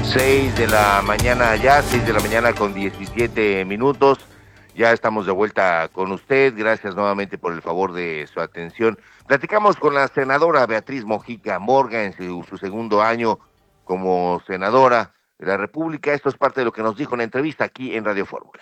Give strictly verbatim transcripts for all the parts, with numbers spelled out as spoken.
seis de la mañana ya, seis de la mañana con diecisiete minutos. Ya estamos de vuelta con usted. Gracias nuevamente por el favor de su atención. Platicamos con la senadora Beatriz Mojica Morga en su, su segundo año como senadora de la República. Esto es parte de lo que nos dijo en la entrevista aquí en Radio Fórmula.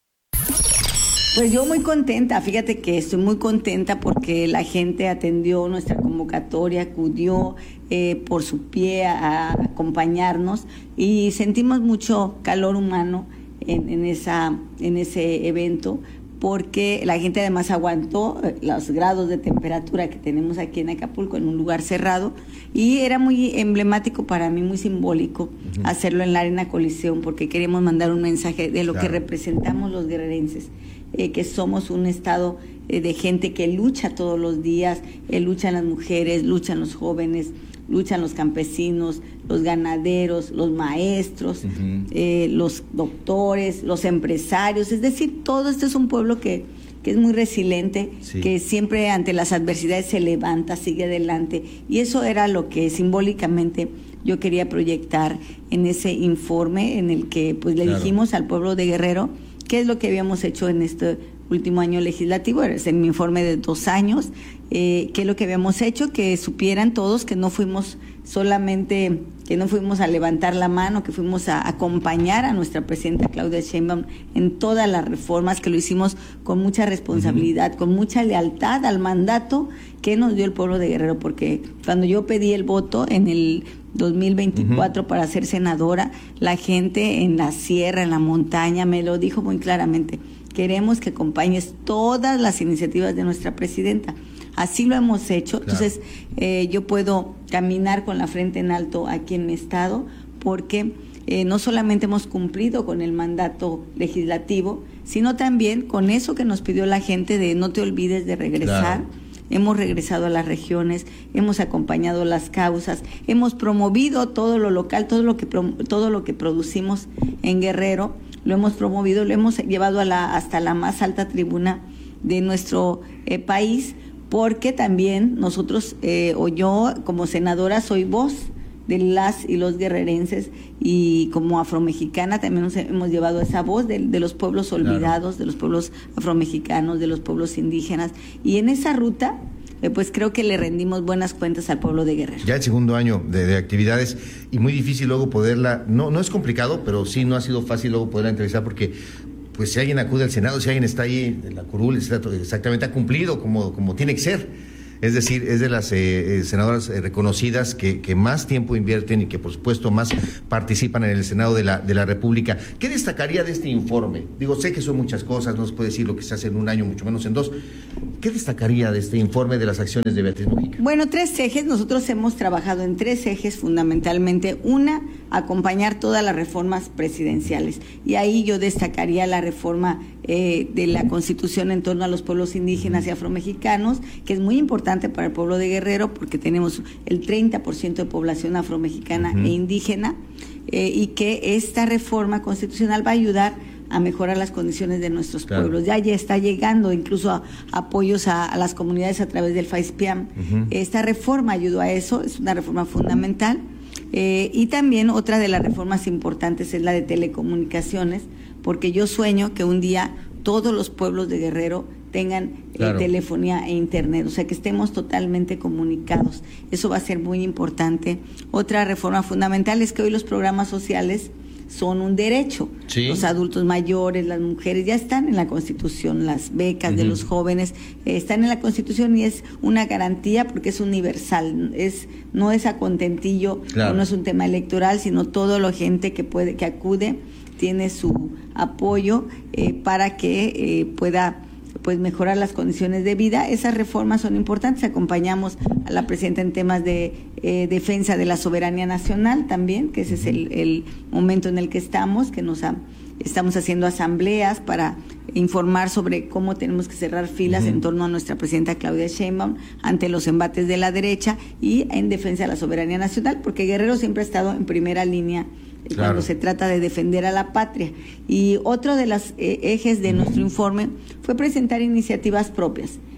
Pues yo muy contenta, fíjate que estoy muy contenta porque la gente atendió nuestra convocatoria, acudió eh, por su pie a, a acompañarnos y sentimos mucho calor humano en, en, esa, en ese evento, porque la gente además aguantó los grados de temperatura que tenemos aquí en Acapulco, en un lugar cerrado, y era muy emblemático para mí, muy simbólico, uh-huh. hacerlo en la Arena Coliseum, porque queremos mandar un mensaje de lo claro. que representamos los guerrerenses. Eh, que somos un estado eh, de gente que lucha todos los días, eh, luchan las mujeres, luchan los jóvenes, luchan los campesinos, los ganaderos, los maestros, uh-huh. eh, los doctores, los empresarios, es decir, todo esto es un pueblo que, que es muy resiliente, sí. que siempre ante las adversidades se levanta, sigue adelante, y eso era lo que simbólicamente yo quería proyectar en ese informe en el que pues le claro. dijimos al pueblo de Guerrero qué es lo que habíamos hecho en este último año legislativo, es en mi informe de dos años, eh, qué es lo que habíamos hecho, que supieran todos que no fuimos solamente, que no fuimos a levantar la mano, que fuimos a acompañar a nuestra presidenta Claudia Sheinbaum en todas las reformas, que lo hicimos con mucha responsabilidad, uh-huh. con mucha lealtad al mandato que nos dio el pueblo de Guerrero, porque cuando yo pedí el voto en el dos mil veinticuatro uh-huh. para ser senadora, la gente en la sierra, en la montaña, me lo dijo muy claramente: queremos que acompañes todas las iniciativas de nuestra presidenta. Así lo hemos hecho, claro. entonces eh, yo puedo caminar con la frente en alto aquí en mi estado, porque eh, no solamente hemos cumplido con el mandato legislativo, sino también con eso que nos pidió la gente de no te olvides de regresar. Claro. Hemos regresado a las regiones, hemos acompañado las causas, hemos promovido todo lo local, todo lo que todo lo que producimos en Guerrero, lo hemos promovido, lo hemos llevado a la hasta la más alta tribuna de nuestro eh, país, porque también nosotros, eh, o yo como senadora, soy voz de las y los guerrerenses, y como afromexicana también nos hemos llevado esa voz de, de los pueblos olvidados, claro. de los pueblos afromexicanos, de los pueblos indígenas, y en esa ruta eh, pues creo que le rendimos buenas cuentas al pueblo de Guerrero. Ya el segundo año de, de actividades, y muy difícil luego poderla, no, no es complicado, pero sí no ha sido fácil luego poderla entrevistar, porque pues si alguien acude al Senado, si alguien está ahí en la curul, exactamente ha cumplido como, como tiene que ser. Es decir, es de las eh, senadoras eh, reconocidas que, que más tiempo invierten y que, por supuesto, más participan en el Senado de la, de la República. ¿Qué destacaría de este informe? Digo, sé que son muchas cosas, no se puede decir lo que se hace en un año, mucho menos en dos. ¿Qué destacaría de este informe de las acciones de Beatriz Mojica? Bueno, tres ejes. Nosotros hemos trabajado en tres ejes fundamentalmente. Una, acompañar todas las reformas presidenciales. Y ahí yo destacaría la reforma eh, de la Constitución en torno a los pueblos indígenas y afromexicanos, que es muy importante para el pueblo de Guerrero, porque tenemos el treinta por ciento de población afromexicana uh-huh. e indígena, eh, y que esta reforma constitucional va a ayudar a mejorar las condiciones de nuestros claro. pueblos. Ya, ya está llegando incluso a, a apoyos a, a las comunidades a través del FAISPIAM. Uh-huh. Esta reforma ayudó a eso, es una reforma fundamental. Eh, y también otra de las reformas importantes es la de telecomunicaciones, porque yo sueño que un día todos los pueblos de Guerrero tengan claro. eh, telefonía e internet, o sea, que estemos totalmente comunicados. Eso va a ser muy importante. Otra reforma fundamental es que hoy los programas sociales son un derecho. ¿Sí? Los adultos mayores, las mujeres, ya están en la Constitución, las becas uh-huh. de los jóvenes eh, están en la Constitución, y es una garantía porque es universal, es no es a contentillo, claro. no es un tema electoral, sino toda la gente que puede que acude tiene su apoyo eh, para que eh, pueda pues mejorar las condiciones de vida. Esas reformas son importantes. Acompañamos a la presidenta en temas de eh, defensa de la soberanía nacional también, que ese es el, el momento en el que estamos, que nos ha, estamos haciendo asambleas para informar sobre cómo tenemos que cerrar filas uh-huh. en torno a nuestra presidenta Claudia Sheinbaum ante los embates de la derecha y en defensa de la soberanía nacional, porque Guerrero siempre ha estado en primera línea Claro. cuando se trata de defender a la patria. Y otro de los eh, ejes de nuestro informe fue presentar iniciativas propias,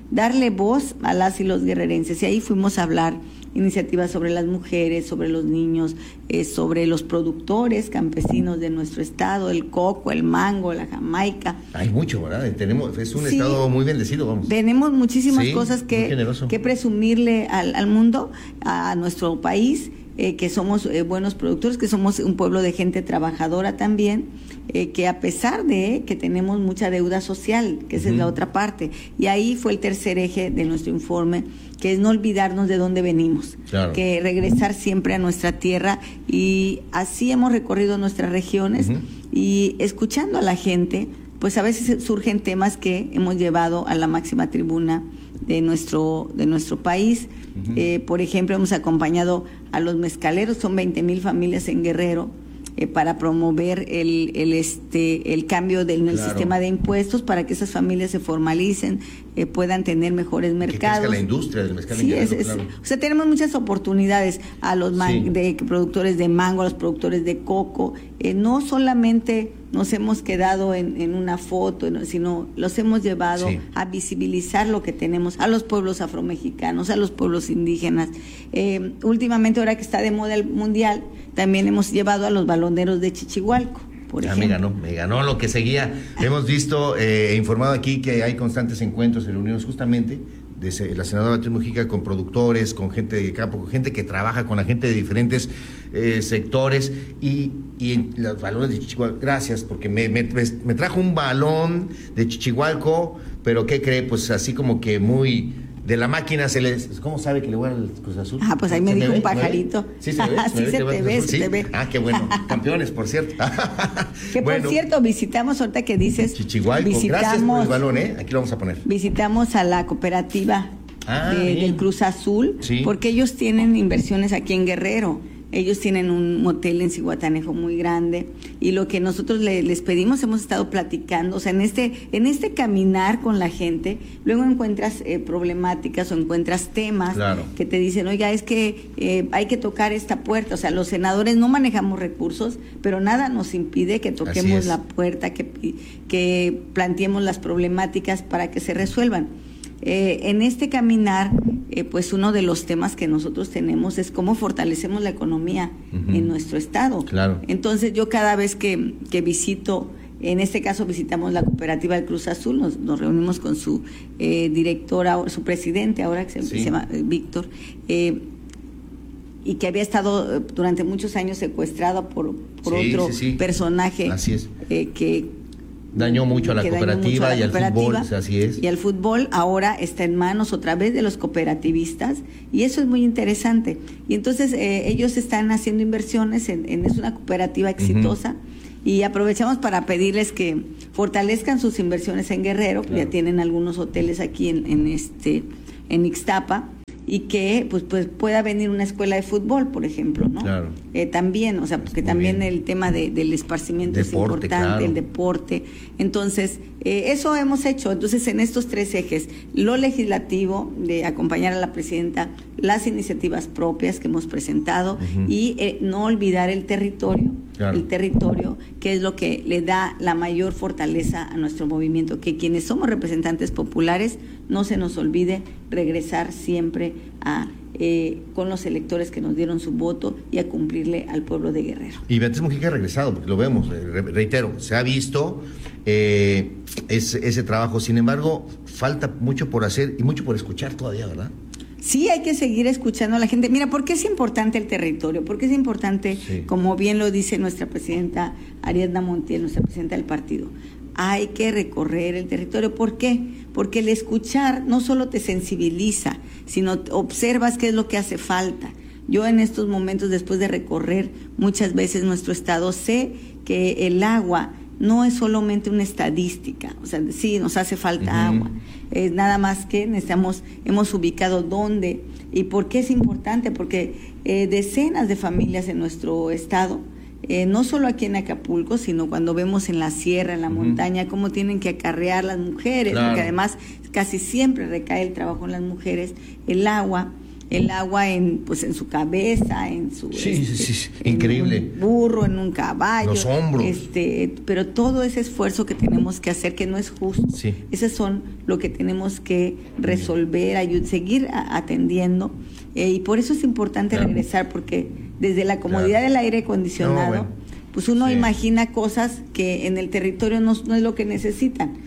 darle voz a las y los guerrerenses. Y ahí fuimos a hablar iniciativas sobre las mujeres, sobre los niños, eh, sobre los productores campesinos de nuestro estado, el coco, el mango, la jamaica. Hay mucho, ¿verdad? Tenemos, es un sí, estado muy bendecido, vamos. Tenemos muchísimas sí, cosas que, que presumirle al, al mundo, a nuestro país, eh, que somos eh, buenos productores, que somos un pueblo de gente trabajadora también, eh, que a pesar de que tenemos mucha deuda social, que esa uh-huh. es la otra parte. Y ahí fue el tercer eje de nuestro informe, que es no olvidarnos de dónde venimos, claro. que regresar siempre a nuestra tierra, y así hemos recorrido nuestras regiones uh-huh. y escuchando a la gente, pues a veces surgen temas que hemos llevado a la máxima tribuna de nuestro de nuestro país. Uh-huh. Eh, por ejemplo, hemos acompañado a los mezcaleros, son veinte mil familias en Guerrero, Eh, para promover el, el este el cambio del claro. sistema de impuestos para que esas familias se formalicen, eh, puedan tener mejores mercados. Que crezca la industria del mezcal. Sí, es, es, claro. o sea, tenemos muchas oportunidades a los man- sí. de productores de mango, a los productores de coco. Eh, no solamente nos hemos quedado en, en una foto, sino los hemos llevado sí. a visibilizar lo que tenemos, a los pueblos afromexicanos, a los pueblos indígenas. Eh, últimamente, ahora que está de moda el mundial, también hemos llevado a los baloneros de Chichihualco, por ah, ejemplo. me ganó, me ganó lo que seguía. Hemos visto, eh, informado aquí que hay constantes encuentros y reuniones justamente de la senadora Beatriz Mujica con productores, con gente de campo, con gente que trabaja con la gente de diferentes eh, sectores, y, y en los balones de Chichihualco, gracias, porque me, me, me trajo un balón de Chichihualco, pero ¿qué cree? Pues así como que muy... de la máquina se les... ¿Cómo sabe que le voy al Cruz Azul? Ah, pues ahí me dijo un pajarito. Sí, se ve. Sí, se te ve, se te ve. Ah, qué bueno. Campeones, por cierto. Que bueno, por cierto, visitamos, ahorita que dices... Chichihualco, visitamos, gracias por el balón, ¿eh? Aquí lo vamos a poner. Visitamos a la cooperativa ah, de, del Cruz Azul, sí. porque ellos tienen inversiones aquí en Guerrero. Ellos tienen un motel en Zihuatanejo muy grande, y lo que nosotros le, les pedimos, hemos estado platicando, o sea, en este en este caminar con la gente, luego encuentras eh, problemáticas o encuentras temas claro. que te dicen, oiga, es que eh, hay que tocar esta puerta. O sea, los senadores no manejamos recursos, pero nada nos impide que toquemos la puerta, que, que planteemos las problemáticas para que se resuelvan. Eh, en este caminar, eh, pues uno de los temas que nosotros tenemos es cómo fortalecemos la economía uh-huh. en nuestro estado. Claro. Entonces yo cada vez que, que visito, en este caso visitamos la cooperativa del Cruz Azul, nos, nos reunimos con su eh, directora, su presidente, ahora que se, sí. se llama eh, Víctor, eh, y que había estado durante muchos años secuestrado por, por sí, otro sí, sí. personaje Así es. Eh, que dañó mucho a la cooperativa y al fútbol, así es. Y el fútbol ahora está en manos otra vez de los cooperativistas, y eso es muy interesante. Y entonces eh, ellos están haciendo inversiones, en, en es una cooperativa exitosa, uh-huh. y aprovechamos para pedirles que fortalezcan sus inversiones en Guerrero, claro. ya tienen algunos hoteles aquí en, en este en Ixtapa, y que pues pues pueda venir una escuela de fútbol, por ejemplo, ¿no? Claro. Eh, también, o sea, porque también bien. el tema de, del esparcimiento deporte, es importante, claro. el deporte. Entonces, eh, eso hemos hecho. Entonces, en estos tres ejes, lo legislativo, de acompañar a la presidenta, las iniciativas propias que hemos presentado, uh-huh. y eh, no olvidar el territorio, claro. el territorio, que es lo que le da la mayor fortaleza a nuestro movimiento, que quienes somos representantes populares, no se nos olvide regresar siempre a eh, con los electores que nos dieron su voto, y a cumplirle al pueblo de Guerrero. Y Beatriz Mujica ha regresado, porque lo vemos, re- reitero, se ha visto eh, ese, ese trabajo. Sin embargo, falta mucho por hacer y mucho por escuchar todavía, ¿verdad? Sí, hay que seguir escuchando a la gente. Mira, ¿por qué es importante el territorio? ¿Por qué es importante, sí. como bien lo dice nuestra presidenta Ariadna Montiel, nuestra presidenta del partido? Hay que recorrer el territorio. ¿Por qué? Porque el escuchar no solo te sensibiliza, sino observas qué es lo que hace falta. Yo en estos momentos, después de recorrer muchas veces nuestro estado, sé que el agua no es solamente una estadística. O sea, sí, nos hace falta uh-huh. agua. Es nada más que necesitamos, hemos ubicado dónde. ¿Y por qué es importante? Porque eh, decenas de familias en nuestro estado, Eh, no solo aquí en Acapulco, sino cuando vemos en la sierra, en la uh-huh. montaña, cómo tienen que acarrear las mujeres, claro. porque además casi siempre recae el trabajo en las mujeres, el agua, el agua en pues en su cabeza, en su sí, este, sí, sí, en increíble. un burro, en un caballo, los hombros. Este, pero todo ese esfuerzo que tenemos que hacer, que no es justo, sí. Esos son lo que tenemos que resolver, ayud- seguir a- atendiendo, eh, y por eso es importante claro. regresar, porque desde la comodidad claro. del aire acondicionado, no, bueno. pues uno sí. imagina cosas que en el territorio no, no es lo que necesitan.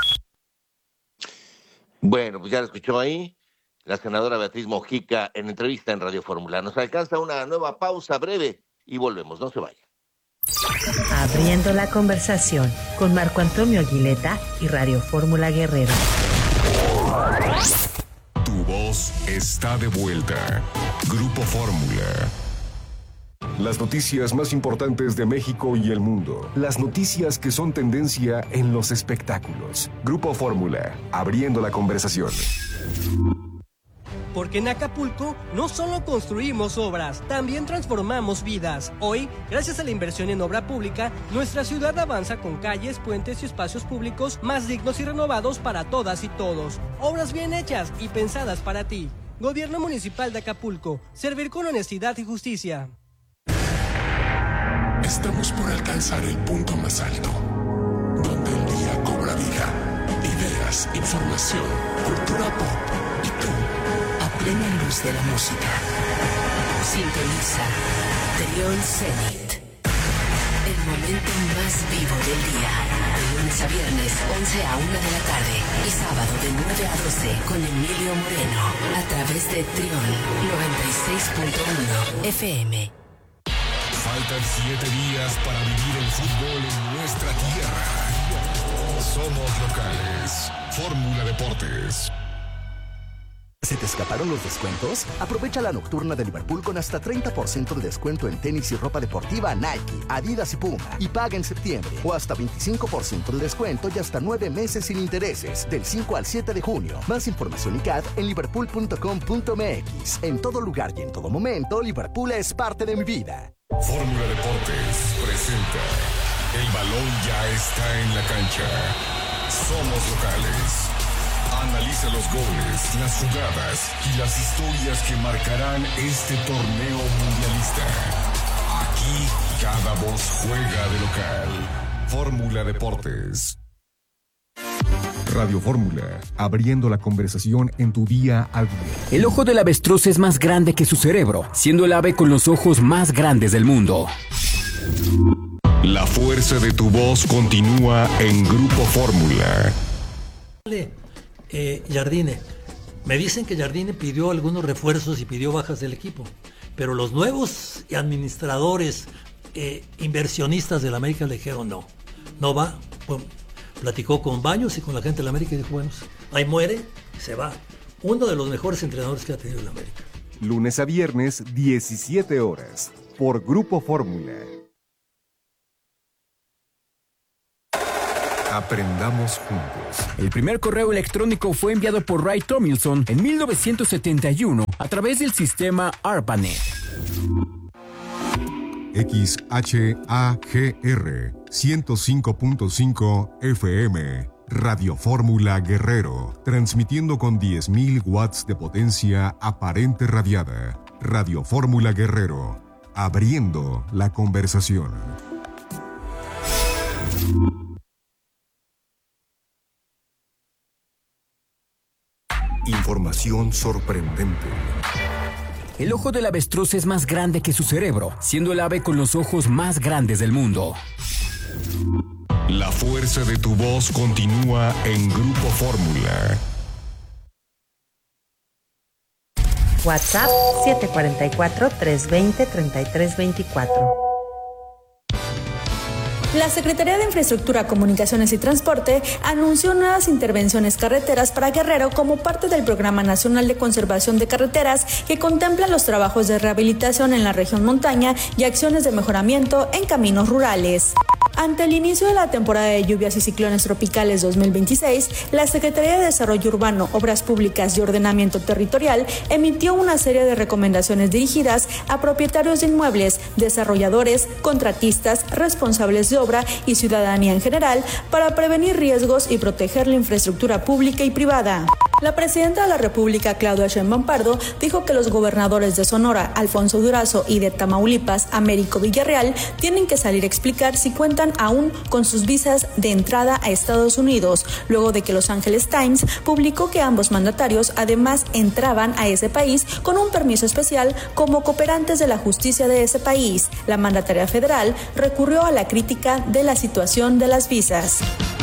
Bueno, pues ya lo escuchó ahí la senadora Beatriz Mojica en entrevista en Radio Fórmula. Nos alcanza una nueva pausa breve y volvemos, no se vaya. Abriendo la conversación con Marco Antonio Aguileta y Radio Fórmula Guerrero. Tu voz está de vuelta. Grupo Fórmula. Las noticias más importantes de México y el mundo. Las noticias que son tendencia en los espectáculos. Grupo Fórmula, abriendo la conversación. Porque en Acapulco no solo construimos obras, también transformamos vidas. Hoy, gracias a la inversión en obra pública, nuestra ciudad avanza con calles, puentes y espacios públicos más dignos y renovados para todas y todos. Obras bien hechas y pensadas para ti. Gobierno Municipal de Acapulco. Servir con honestidad y justicia. Estamos por alcanzar el punto más alto, donde el día cobra vida, ideas, información, cultura pop y tú, a plena luz de la música. Sintoniza Trión Zenit, el momento más vivo del día, de lunes a viernes, once a una de la tarde, y sábado de nueve a doce con Emilio Moreno, a través de Trión noventa y seis punto uno F M. Faltan siete días para vivir el fútbol en nuestra tierra. Somos locales. Fórmula Deportes. ¿Se te escaparon los descuentos? Aprovecha la nocturna de Liverpool con hasta treinta por ciento de descuento en tenis y ropa deportiva Nike, Adidas y Puma. Y paga en septiembre. O hasta veinticinco por ciento de descuento y hasta nueve meses sin intereses. Del cinco al siete de junio. Más información y C A D en liverpool punto com punto m x. En todo lugar y en todo momento, Liverpool es parte de mi vida. Fórmula Deportes presenta El balón ya está en la cancha. Somos locales. Analiza los goles, las jugadas y las historias que marcarán este torneo mundialista. Aquí cada voz juega de local. Fórmula Deportes. Radio Fórmula, abriendo la conversación en tu día a día. El ojo del avestruz es más grande que su cerebro, siendo el ave con los ojos más grandes del mundo. La fuerza de tu voz continúa en Grupo Fórmula. Eh, Jardine, me dicen que Jardine pidió algunos refuerzos y pidió bajas del equipo, pero los nuevos administradores, eh, inversionistas del América le dijeron no, no va. Bueno, platicó con Baños y con la gente del América y dijo, bueno, ahí muere, se va. Uno de los mejores entrenadores que ha tenido el América. Lunes a viernes, diecisiete horas, por Grupo Fórmula. Aprendamos juntos. El primer correo electrónico fue enviado por Ray Tomlinson en mil novecientos setenta y uno a través del sistema ARPANET. X H A G R ciento cinco punto cinco F M, Radio Fórmula Guerrero, transmitiendo con diez mil watts de potencia aparente radiada. Radio Fórmula Guerrero, abriendo la conversación. Información sorprendente. El ojo del avestruz es más grande que su cerebro, siendo el ave con los ojos más grandes del mundo. La fuerza de tu voz continúa en Grupo Fórmula. WhatsApp siete cuatro cuatro, tres dos cero, tres tres dos cuatro. La Secretaría de Infraestructura, Comunicaciones y Transporte anunció nuevas intervenciones carreteras para Guerrero como parte del Programa Nacional de Conservación de Carreteras que contempla los trabajos de rehabilitación en la región montaña y acciones de mejoramiento en caminos rurales. Ante el inicio de la temporada de lluvias y ciclones tropicales dos mil veintiséis, la Secretaría de Desarrollo Urbano, Obras Públicas y Ordenamiento Territorial emitió una serie de recomendaciones dirigidas a propietarios de inmuebles, desarrolladores, contratistas, responsables de obra y ciudadanía en general para prevenir riesgos y proteger la infraestructura pública y privada. La presidenta de la República, Claudia Sheinbaum Pardo, dijo que los gobernadores de Sonora, Alfonso Durazo, y de Tamaulipas, Américo Villarreal, tienen que salir a explicar si cuentan aún con sus visas de entrada a Estados Unidos, luego de que Los Angeles Times publicó que ambos mandatarios además entraban a ese país con un permiso especial como cooperantes de la justicia de ese país. La mandataria federal recurrió a la crítica de la situación de las visas.